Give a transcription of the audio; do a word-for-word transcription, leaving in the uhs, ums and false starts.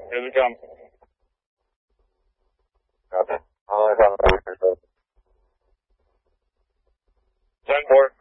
Here they come. Copy. All I found. ten four.